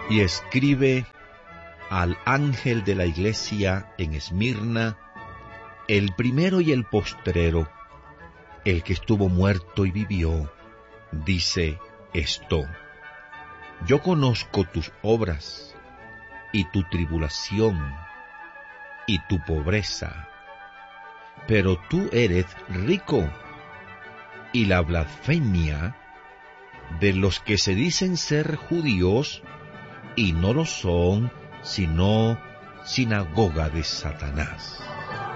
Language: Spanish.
y escribe al ángel de la iglesia en Esmirna, el primero y el postrero, el que estuvo muerto y vivió, dice esto: yo conozco tus obras, y tu tribulación, y tu pobreza, pero tú eres rico, y la blasfemia de los que se dicen ser judíos, y no lo son, sino sinagoga de Satanás.